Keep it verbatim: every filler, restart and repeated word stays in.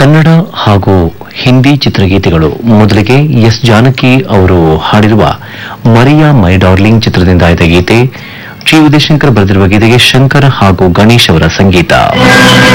ಕನ್ನಡ ಹಾಗೂ ಹಿಂದಿ ಚಿತ್ರಗೀತೆಗಳು. ಮೊದಲಿಗೆ ಎಸ್ ಜಾನಕಿ ಅವರು ಹಾಡಿರುವ ಮರಿಯಾ ಮೈ ಡಾರ್ಲಿಂಗ್ ಚಿತ್ರದಿಂದ ಆಯ್ದ ಗೀತೆ. ಜಿ ಉದಯಶಂಕರ್ ಬರೆದಿರುವ ಗೀತೆಗೆ ಶಂಕರ್ ಹಾಗೂ ಗಣೇಶ್ ಅವರ ಸಂಗೀತ.